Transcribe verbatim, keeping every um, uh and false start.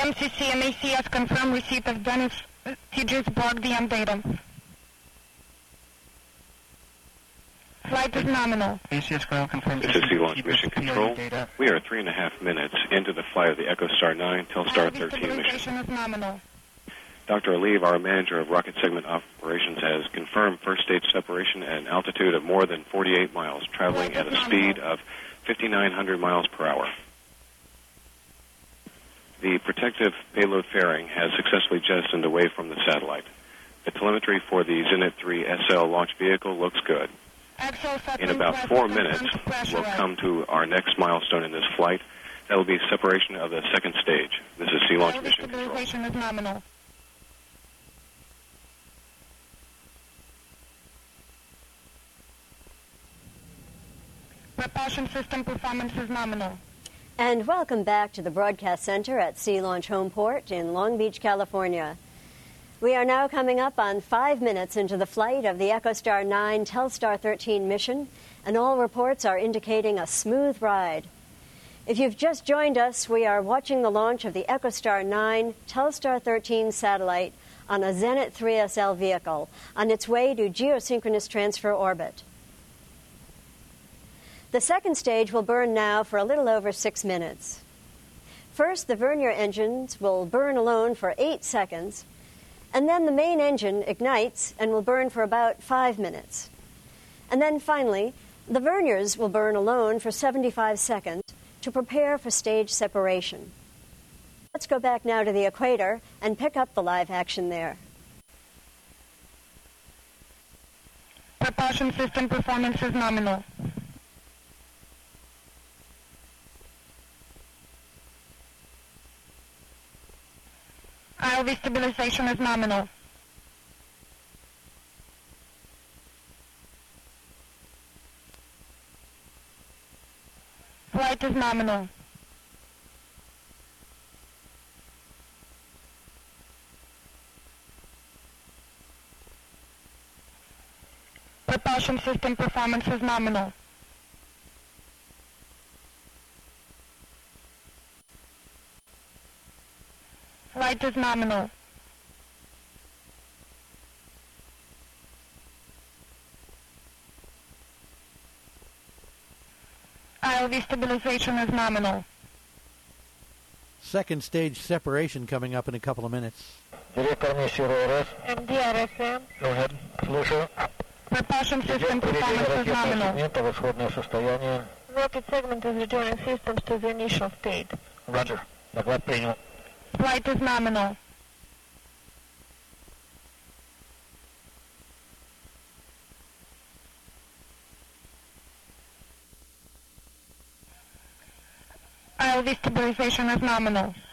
M C C and A C S confirm receipt of Dennis T G's block D M data. Flight is nominal. A C S ground confirms. This is Sea Launch Mission Control. We are three and a half minutes into the flight of the EchoStar nine Telstar thirteen mission. Is nominal. Doctor Aliv, our manager of rocket segment operations, has confirmed first stage separation at an altitude of more than forty-eight miles, traveling at a speed of fifty-nine hundred miles per hour. The protective payload fairing has successfully jettisoned away from the satellite. The telemetry for the Zenit three S L launch vehicle looks good. In about four minutes, we'll come to our next milestone in this flight. That will be separation of the second stage. This is Sea Launch Mission Control. Stabilization is nominal. Propulsion system performance is nominal. And welcome back to the broadcast center at Sea Launch Homeport in Long Beach, California. We are now coming up on five minutes into the flight of the EchoStar nine Telstar thirteen mission, and all reports are indicating a smooth ride. If you've just joined us, we are watching the launch of the EchoStar nine Telstar thirteen satellite on a Zenit three S L vehicle on its way to geosynchronous transfer orbit. The second stage will burn now for a little over six minutes. First, the vernier engines will burn alone for eight seconds, and then the main engine ignites and will burn for about five minutes. And then finally, the verniers will burn alone for seventy-five seconds to prepare for stage separation. Let's go back now to the equator and pick up the live action there. Propulsion system performance is nominal. I L V stabilization is nominal. Flight is nominal. Propulsion system performance is nominal. Flight is nominal. I L V stabilization is nominal. Second stage separation coming up in a couple of minutes. M D R S M. Go ahead. Слушаю. Propulsion system performance is nominal. Rocket segment is returning systems to the initial state. Roger. Доклад принял. Flight is nominal. I L V stabilization is nominal.